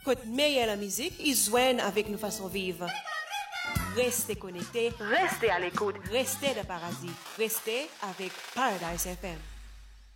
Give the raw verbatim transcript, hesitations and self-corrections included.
Côte meilleure la musique, ils joignent avec nos façons vivre. Restez connectés, Restez à l'écoute. restez de paradis, restez avec Paradise F M.